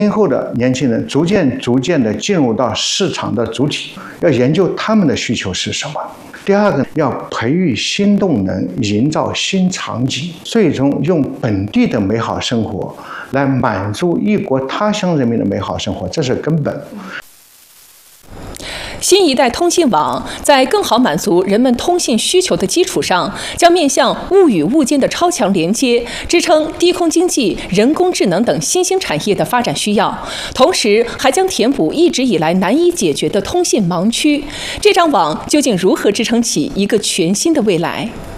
今后的年轻人逐渐的进入到市场的主体，要研究他们的需求是什么。第二个，要培育新动能，营造新场景，最终用本地的美好生活来满足异国他乡人民的美好生活，这是根本。 新一代通信网在更好满足人们通信需求的基础上，将面向物与物间的超强连接，支撑低空经济、人工智能等新兴产业的发展需要，同时还将填补一直以来难以解决的通信盲区。这张网究竟如何支撑起一个全新的未来？